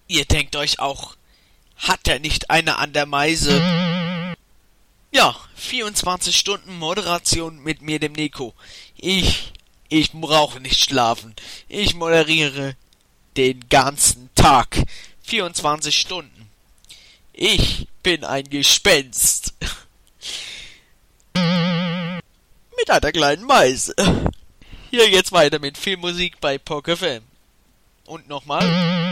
Ihr denkt euch auch, hat er nicht eine an der Meise? Ja, 24 Stunden Moderation mit mir, dem Nico. Ich brauche nicht schlafen. Ich moderiere den ganzen Tag. 24 Stunden. Ich bin ein Gespenst. Mit einer kleinen Meise. Hier geht's weiter mit viel Musik bei POC FM. Und nochmal.